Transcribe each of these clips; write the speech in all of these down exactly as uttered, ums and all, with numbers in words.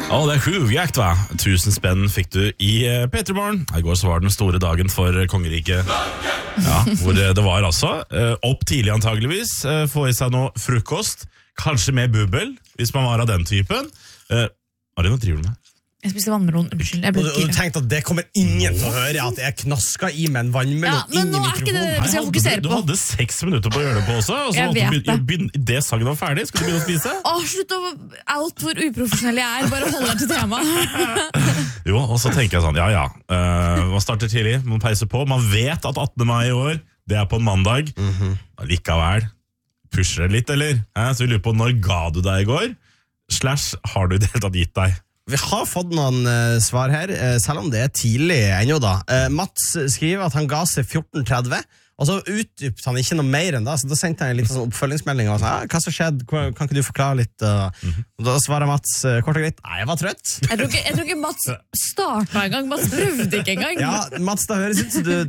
Å, det er sjuvjakt, hva? Tusen spenn fikk du i P tre Morgen. I går så var den store dagen for kongeriket. Ja, hvor det var altså opp tidlig antageligvis, få i seg noe frokost, kanskje med bubbel, hvis man var av den typen. Hva driver du med? Jeg spiste vannmelon, unnskyld. Jeg ble Og du tenkte at det kommer ingen til å høre, at jeg knaska i med en vannmelon Ja, men inn i nå er ikke det mikrofonen. vi skal fokusere Du på. hadde seks minutter på å gjøre det på også, og så Jeg måtte du vet begynne, det. begynne, det sangen var ferdig, skal du begynne å spise? Åh, slutt å out hvor uprofesjonell jeg er. Bare hold deg til temaet. Jo, og så tenker jeg sånn, ja ja, uh, man starter tidlig, man peiser på, man vet at attende mai i år, det er på en mandag, Mhm. likevel, pusher det litt, eller? Eh, så vi lurer på, når ga du deg i går? Slash, har du i det hele tatt gitt deg? Vi har fått noen uh, svar her, uh, selv om det er tidlig ennå da. Uh, Mats skriver at han ga seg fjorten tretti, og så utdypte han ikke noe mer enn da, så da sendte han en liten sånn oppfølgingsmelding og sa, ja, hva som skjedde, kan ikke du forklare litt? Uh, mm-hmm. Og da svarer Mats uh, kort og greit, nei, jeg var trøtt. Jeg tror ikke, jeg tror ikke Mats startet en gang. Mats prøvde ikke en gang. Ja, Mats, da høres ut som du...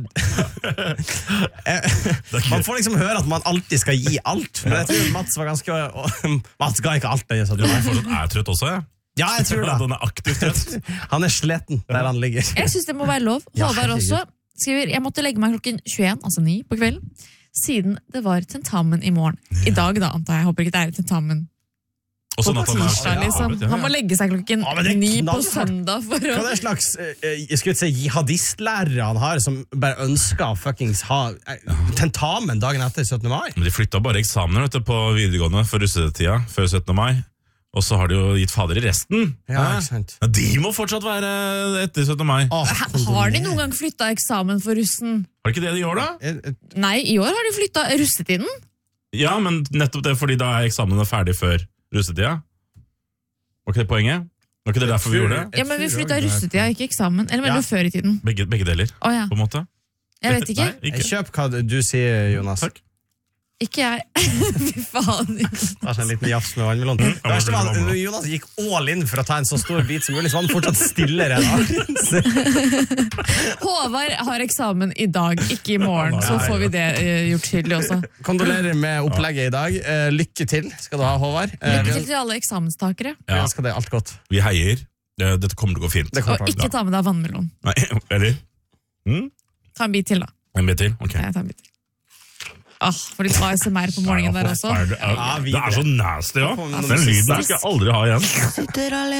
Man får liksom høre at man alltid skal gi alt, men jeg tror Mats var ganske... Mats ga ikke alt. Jeg, så Du er fortsatt er trøtt også, ja? ja, jeg tror det. Den er aktivt trøtt. Han er sleten der han ligger. Jeg synes det må være lov. Ja, Håvard herregud. også skriver, jeg måtte legge meg klokken tjueen, altså ni på kvelden, siden det var tentamen i morgen. I dag da, antar jeg. Jeg håper ikke det er tentamen Og på sånn at han er- tirsdag, liksom. Ja, ja. Han må legge seg klokken Ja, men det er ni på knallhardt. søndag for Hva å... er det slags eh, jeg skulle si, jihadistlærere han har som bare ønsker å fuckings ha eh, tentamen dagen etter syttende mai? Men de flyttet bare eksamener vet du, på videregående for russetida, før syttende mai. Og så har de jo gitt fader i resten. Ja, ikke sant. Ja, de må fortsatt være etter syttende mai. Åh, Har de noen gang flyttet eksamen for russen? Har de ikke det de gjør da? Eh, eh, Nei, i år har de flyttet russetiden. Ja, men nettopp det, fordi da er eksamene ferdig før russetida. Var ikke det poenget? Var ikke det derfor vi gjorde det? Ja, men vi flyttet russetida, ikke eksamen. Eller mener Ja. du før i tiden? Begge, begge deler, Å ja, på en måte. jeg vet ikke. Nei, ikke. Kjøp hva du sier, Jonas. Takk. Ikke jeg. Fy faen. Ta seg en liten jafs med vannmelon. Det verste var at Jonas gikk all in for å ta en så stor bit som mulig, så han fortsatt stillere enn Håvard har eksamen i dag, ikke i morgen. Så får vi det eh, gjort tydelig også. Kondolerer med opplegget i dag. Eh, lykke til skal du ha, Håvard. Eh, Lykke til til alle eksamenstakere. Vi Ja, ønsker deg alt godt. vi heier. Eh, Dette kommer til å gå fint. Det kommer Og til å ikke ta med deg vannmelon. Nei, eller? Mm? Ta en bit til, da. En bit til? Ok. Jeg tar en bit til. Ah, for litt A S M R på morgenen der også. Er det, er, Ja, det er så nasty, ja. Ja, Den lyden her skal jeg aldri ha igjen. Sitter alene